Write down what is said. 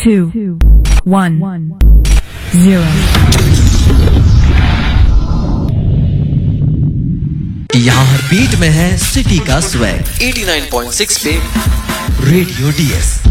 2, 1, 0. यहाँ बीट में है सिटी का स्वैग 89.6 पे रेडियो डीएस।